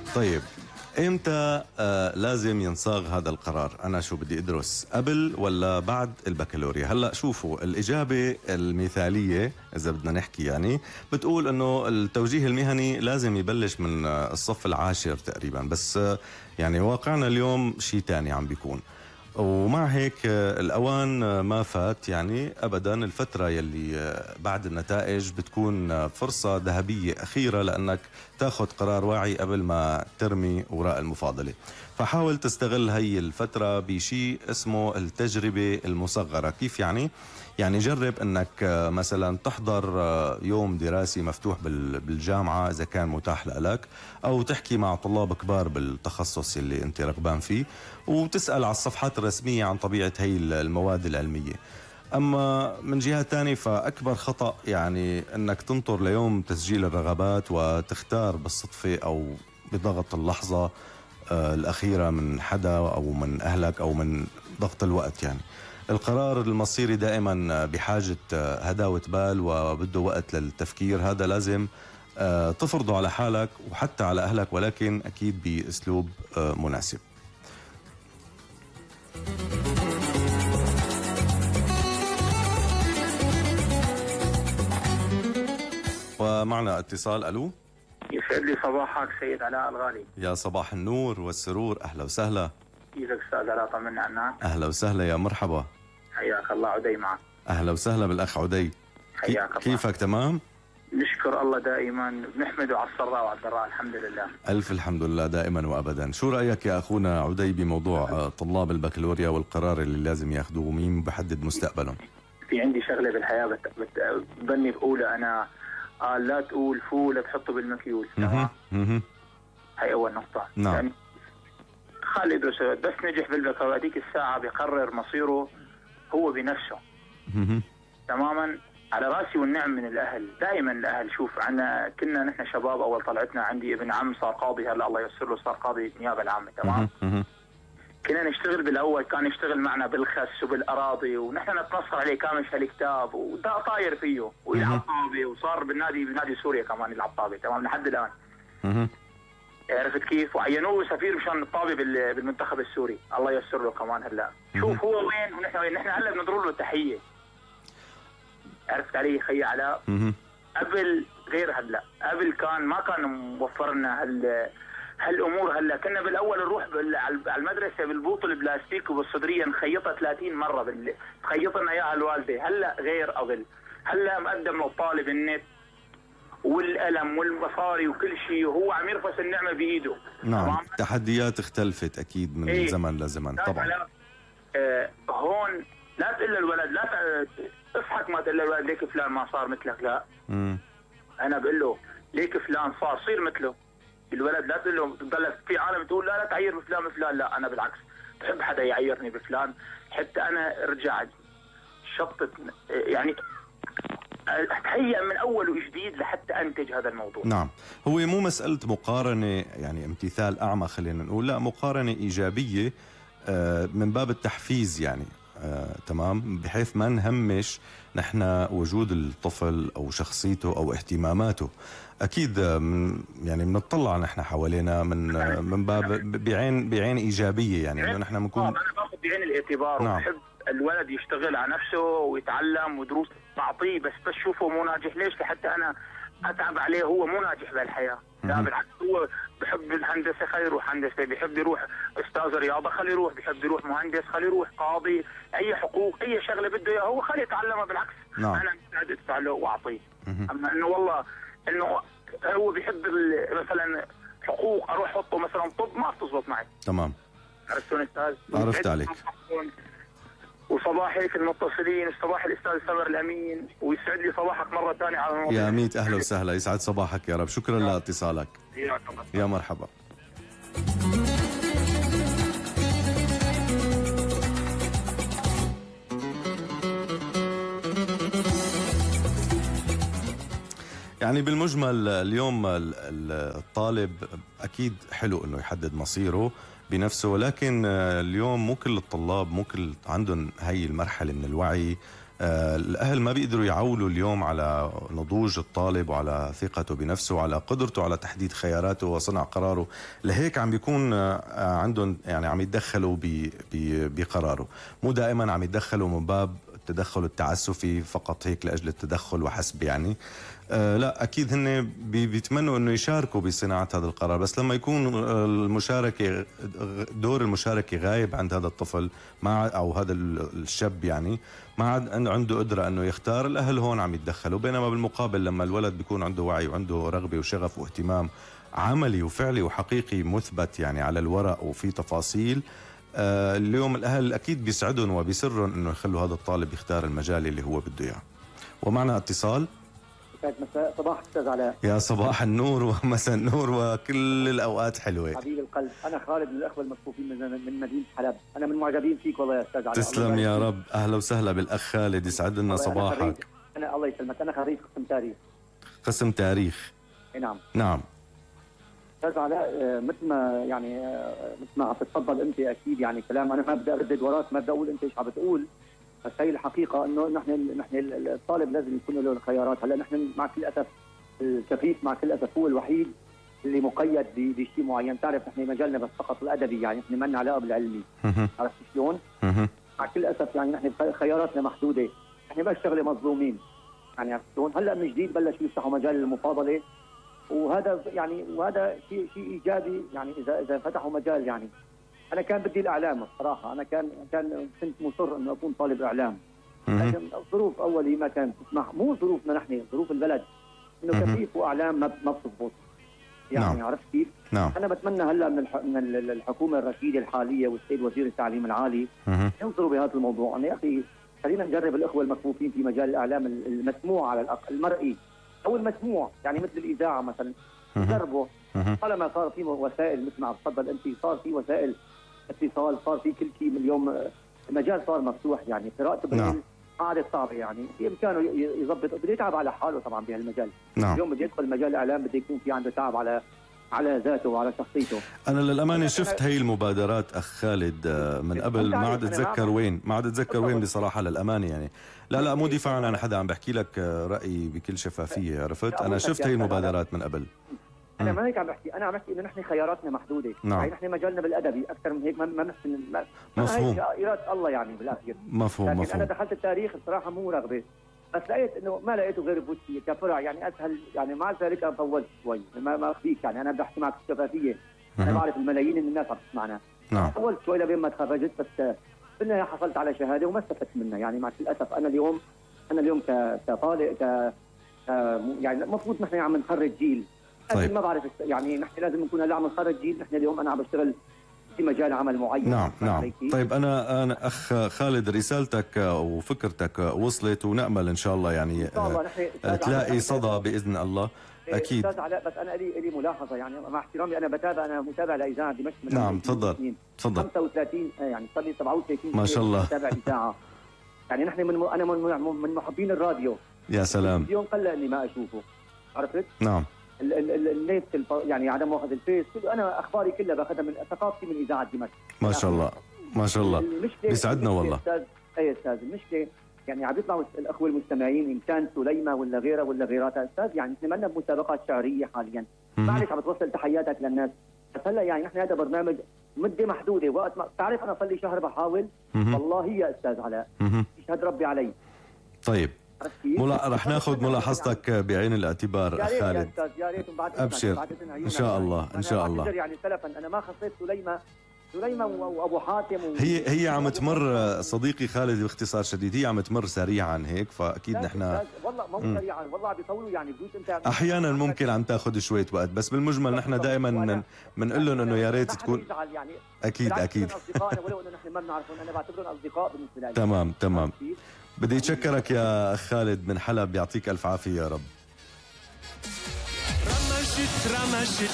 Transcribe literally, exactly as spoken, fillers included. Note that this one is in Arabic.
طيب، امتى آه لازم ينصاغ هذا القرار؟ انا شو بدي ادرس قبل ولا بعد البكالوريا؟ هلا شوفوا، الاجابه المثاليه اذا بدنا نحكي يعني بتقول انه التوجيه المهني لازم يبلش من آه الصف العاشر تقريبا، بس آه يعني واقعنا اليوم شيء تاني عم بيكون. ومع هيك آه الأوان آه ما فات يعني أبدا. الفترة يلي آه بعد النتائج بتكون آه فرصة ذهبية أخيرة لأنك تاخذ قرار واعي قبل ما ترمي وراء المفاضلة. فحاول تستغل هي الفترة بشيء اسمه التجربة المصغرة. كيف يعني؟ يعني جرب أنك آه مثلا تحضر آه يوم دراسي مفتوح بالجامعة إذا كان متاح لك، أو تحكي مع طلاب كبار بالتخصص اللي أنت رغبان فيه وتسأل على الصفحات الرسمية عن طبيعة هي المواد العلمية. أما من جهة تانية فأكبر خطأ يعني أنك تنطر ليوم تسجيل الرغبات وتختار بالصدفة أو بضغط اللحظة آه الأخيرة من حدا أو من أهلك أو من ضغط الوقت. يعني القرار المصيري دائما بحاجة هداوة بال وبده وقت للتفكير. هذا لازم آه تفرضه على حالك وحتى على أهلك، ولكن أكيد بأسلوب آه مناسب. ومعنا اتصال. ألو، يسعد لي صباحك سيد علاء الغالي. يا صباح النور والسرور، أهلا وسهلا. كيفك أستاذ علاء؟ طمنا عنك. أهلا وسهلا، يا مرحبا. حياك الله، عدي معك. أهلا وسهلا بالأخ عدي. حياك الله. كيفك؟ تمام؟ نشكر الله دائما، بنحمده على السراء والضراء، الحمد لله. ألف الحمد لله دائما وأبدا. شو رأيك يا أخونا عدي بموضوع طلاب البكالوريا والقرار اللي لازم ياخذوه؟ مين بحدد مستقبلهم؟ في عندي شغلة بالحياة بت... بت... بني بقولها أنا، قال لا تقول فول تحطه بالمكيول. تمام. هاي أول نقطة. نعم. يعني خلي يدرس، بس نجح بالبكالوريا هذيك الساعة بيقرر مصيره هو بنفسه. تماما، على راسي والنعم من الأهل. دائما الأهل، شوف عنا كنا نحن شباب أول طلعتنا، عندي ابن عم صار قاضي، هلا الله ييسر له صار قاضي النيابة العامة. تمام. كنا نشتغل بالأول، كان يشتغل معنا بالخس وبالأراضي ونحن نتنصر عليه كامل هالكتاب ودا طاير فيه ويلعب طابة، وصار بالنادي بنادي سوريا كمان يلعب طابة. تمام، لحد الآن. عرفت كيف؟ وعينوه سفير مشان الطابة بالمنتخب السوري، الله ييسر له كمان هلا. شوف هو وين ونحن وين. نحن هلا بنضرب له تحية. عرفت علي خي علاء؟ قبل غير هلا. قبل كان ما كان موفر لنا هال هالامور. هلا كنا بالاول نروح على المدرسه بالبوط البلاستيك وبالصدريه نخيطها ثلاثين مره بال... تخيط لنا اياها الوالده. هلا غير قبل. هلا مقدم للطالب النت والقلم والمصاري وكل شيء، وهو عم يرفس النعمه بايده. نعم. التحديات اختلفت اكيد من ايه؟ زمن لزمن طبعا. آه هون لا تقول للولد، لا اضحك، ما تقول للولد ليك فلان ما صار مثلك. لا. مم. انا بقول له ليك فلان صار، صير مثله. الولد لا تقول له تضلك في عالم تقول لا لا تعير بفلان بفلان. لا، انا بالعكس بحب حدا يعيرني بفلان حتى انا ارجع شطت، يعني اتهيأ من اول وجديد لحتى انتج هذا الموضوع. نعم، هو مو مسألة مقارنة يعني امتثال اعمى خلينا نقول، لا، مقارنة ايجابية من باب التحفيز يعني. آه، تمام، بحيث ما نهمش نحن وجود الطفل أو شخصيته أو اهتماماته. أكيد من يعني بنطلع نحن حوالينا من آه من باب بعين بعين إيجابية يعني إنه نحن بنكون. أنا باخذ بعين الاعتبار. نعم. وبحب الولد يشتغل على نفسه ويتعلم ودروس بعطيه، بس بس شوفه مو ناجح ليش لحتى أنا أتعب عليه؟ هو مو ناجح بالحياة. لا بالعكس، هو بحب الهندسة خليه يروح هندسة، بيحب يروح أستاذ رياضة خليه يروح، بيحب يروح مهندس خليه يروح قاضي، أي حقوق أي شغلة بده إياها هو خليه يتعلمها. بالعكس. نعم. أنا مستعد أدفع له وأعطيه. أما إنه والله إنه هو بيحب مثلا حقوق أروح أحطه مثلا طب، ما بتزبط معي. تمام. عرفتون أستاذ؟ عرفت عليك. وصباح هيك المتصلين، صباح الأستاذ سمر الأمين، ويسعد لي صباحك مرة ثانية على الموضوع. يا ميت أهلا وسهلا، يسعد صباحك يا رب. شكرا لاتصالك. يا مرحبا. يعني بالمجمل اليوم الطالب أكيد حلو أنه يحدد مصيره بنفسه، ولكن اليوم مو كل الطلاب مو كل عندهم هاي المرحلة من الوعي الأهل ما بيقدروا يعولوا اليوم على نضوج الطالب وعلى ثقته بنفسه وعلى قدرته على تحديد خياراته وصنع قراره، لهيك عم بيكون عندهم يعني عم يتدخلوا بقراره، مو دائما عم يتدخلوا من باب التدخل التعسفي فقط هيك لأجل التدخل وحسب يعني. آه لا أكيد هن بيتمنوا أنه يشاركوا بصناعة هذا القرار، بس لما يكون المشاركة دور المشاركة غايب عند هذا الطفل مع أو هذا الشاب يعني ما عاد عنده قدرة أنه يختار، الأهل هون عم يتدخلوا. بينما بالمقابل لما الولد بيكون عنده وعي وعنده رغبة وشغف واهتمام عملي وفعلي وحقيقي مثبت يعني على الورق وفي تفاصيل، آه اليوم الأهل أكيد بيسعدهم وبيسرهم أنه يخلوا هذا الطالب يختار المجال اللي هو بده إياه. ومعنا اتصال. مساء صباح استاذ علاء. يا صباح النور ومساء النور وكل الاوقات حلوه. حبيب القلب، انا خالد من الاخوه المكفوفين من من مدينه حلب، انا من معجبين فيك والله يا استاذ علاء. تسلم يا رب، اهلا وسهلا بالاخ خالد، يسعد لنا صباحك. أنا, انا الله يسلمك، انا خريج قسم تاريخ. قسم تاريخ. نعم. نعم. استاذ علاء مثل ما يعني مثل ما عم تتفضل انت اكيد يعني كلام انا ما بدي اردد وراك، ما بدي اقول انت ايش عم بتقول، بس هي الحقيقه انه نحن نحن الطالب لازم يكون له الخيارات. هلا نحن مع كل اسف الكفيف مع كل اسف هو الوحيد اللي مقيد بشيء معين، تعرف نحن مجالنا بس فقط الادبي يعني نحن ما لنا علاقه بالعلمي. عرفت شلون؟ مع كل اسف يعني نحن خياراتنا محدوده، نحن بس شغله مظلومين يعني. عرفت شلون؟ هلا من جديد بلشوا يفتحوا مجال المفاضله، وهذا يعني وهذا شيء شيء ايجابي يعني اذا اذا فتحوا مجال يعني. أنا كان بدي الإعلام الصراحة، أنا كان كان كنت مصر إنه أكون طالب إعلام، لكن الظروف أولي ما كانت تسمح، مو ظروفنا نحن، ظروف البلد إنه كفيف وإعلام ما ما بتضبط يعني. نعم. عرفت كيف؟ نعم. أنا بتمنى هلا من الح... من الحكومة الرشيدة الحالية والسيد وزير التعليم العالي ينظروا بهذا الموضوع. أنا يا أخي خلينا نجرب الأخوة المكفوفين في مجال الإعلام المسموع على الأقل، المرئي أو المسموع يعني مثل الإذاعة مثلا، جربوا. طالما صار في وسائل مثل ما عم تفضل أنت، صار في وسائل اتصال، صار في كل شيء اليوم، المجال صار مفتوح يعني، قراءته بالليل ما عادت صعبه يعني، بامكانه يضبط، بده يتعب على حاله طبعا بهالمجال. نعم. اليوم بده يدخل مجال الاعلام بده يكون في عنده تعب على على ذاته وعلى شخصيته. انا للامانه شفت هي المبادرات اخ خالد من قبل، ما عاد اتذكر وين، ما عاد اتذكر وين بصراحه للامانه يعني. لا لا مو دفاعا عن حدا، عم بحكي لك رايي بكل شفافيه، عرفت؟ انا شفت هي المبادرات من قبل. انا ما هيك عم بحكي، انا عم بحكي انه نحن خياراتنا محدوده. نعم. يعني نحن مجالنا بالادبي اكثر من هيك ما ما بنحسن. مفهوم. هي اراده الله يعني بالاخير. مفهوم لكن مفهوم. انا دخلت التاريخ الصراحه مو رغبه، بس لقيت انه ما لقيته غير بوتي كفرع يعني اسهل يعني. مع ذلك انا طولت شوي، ما ما اخفيك يعني، انا بحكي معك بشفافيه، انا بعرف الملايين من الناس عم تسمعنا. نعم. طولت شوي لبين ما تخرجت، بس بالنهايه حصلت على شهاده وما استفدت منها يعني. مع الاسف انا اليوم انا اليوم كطالب ك يعني المفروض نحن عم نخرج جيل. طيب. ما بعرف يعني نحن لازم نكون هلا عم نخرج جيل. نحن اليوم انا عم بشتغل في مجال عمل معين. نعم نعم. طيب انا انا اخ خالد رسالتك وفكرتك وصلت، ونامل ان شاء الله يعني إن شاء الله نحن تلاقي صدى باذن الله. اكيد استاذ علاء، بس انا لي لي ملاحظه يعني مع احترامي، انا بتابع، انا متابع لاذاعه دمشق من نعم تفضل تفضل. خمسة وثلاثين يعني صار لي سبعة وثلاثين ما شاء الله متابع اذاعه يعني. نحن من انا من من محبين الراديو. يا سلام. اليوم قلقني ما اشوفه، عرفت؟ نعم. النت يعني عدم اخذ الفيس، انا اخباري كلها باخذها من ثقافتي من اذاعه دمشق. ما شاء الله ما شاء الله، بيسعدنا والله. استاذ اي استاذ، المشكله يعني عم بيطلعوا الاخوه المستمعين ان كان سليمه ولا غيرها ولا غيراتها استاذ، يعني نحن مالنا بمسابقات شعريه حاليا، معلش عم توصل تحياتك للناس، بس هلا يعني نحن هذا برنامج مده محدوده، وقت ما بتعرف انا صار لي شهر بحاول والله يا استاذ علاء، يشهد ربي علي. طيب ملا... رح ناخذ ملاحظتك بعين الاعتبار اخ خالد. يا ريت يا ريت. ابشر ان شاء الله ان شاء الله. يعني سلفا انا ما خصيت سليمه سليمه وابو حاتم و... هي هي عم تمر صديقي خالد باختصار شديد، هي عم تمر سريعا هيك، فاكيد نحن والله مو سريعا والله عم بيطولوا يعني بجوز انت احيانا ممكن عم تاخذ شويه وقت، بس بالمجمل نحن دائما بنقول لهم انه يا ريت تكون يعني اكيد اكيد اصدقائنا ولو انه نحن ما بنعرفهم، انا بعتبرهم اصدقاء بالنسبه لي. تمام تمام. بدي اتشكرك يا اخ خالد من حلب، يعطيك الف عافيه يا رب.